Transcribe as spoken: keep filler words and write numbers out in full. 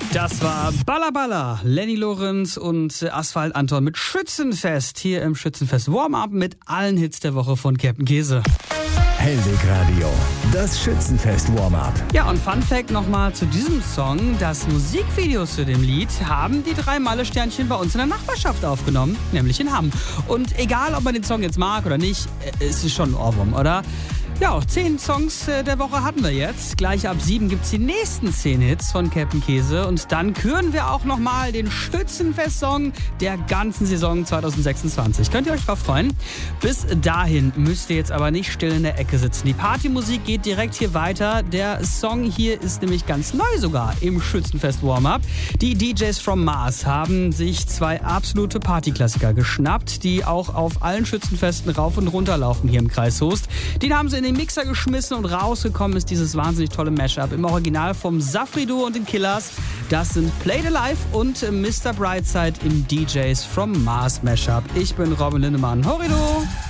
Das war Balla Balla, Lenny Lorenz und Asphalt Anton mit Schützenfest. Hier im Schützenfest Warm-Up mit allen Hits der Woche von Captain Käse. Hellweg Radio, das Schützenfest Warm-Up. Ja, und Fun Fact nochmal zu diesem Song. Das Musikvideo zu dem Lied haben die drei Malle-Sternchen bei uns in der Nachbarschaft aufgenommen, nämlich in Hamm. Und egal, ob man den Song jetzt mag oder nicht, es ist schon ein Ohrwurm, oder? Ja, zehn Songs der Woche hatten wir jetzt. Gleich ab sieben gibt's die nächsten zehn Hits von Captain Käse. Und dann küren wir auch nochmal den Schützenfest-Song der ganzen Saison zwanzig sechsundzwanzig. Könnt ihr euch drauf freuen? Bis dahin müsst ihr jetzt aber nicht still in der Ecke sitzen. Die Partymusik geht direkt hier weiter. Der Song hier ist nämlich ganz neu sogar im Schützenfest Warm-Up. Die D Js from Mars haben sich zwei absolute Partyklassiker geschnappt, die auch auf allen Schützenfesten rauf und runter laufen hier im Kreis Soest. Den haben sie in den Mixer geschmissen und rausgekommen ist dieses wahnsinnig tolle Mashup im Original vom Safri-Duo und den Killers. Das sind Played Alive und Mister Brightside im D Js from Mars Mashup. Ich bin Robin Lindemann. Horrido!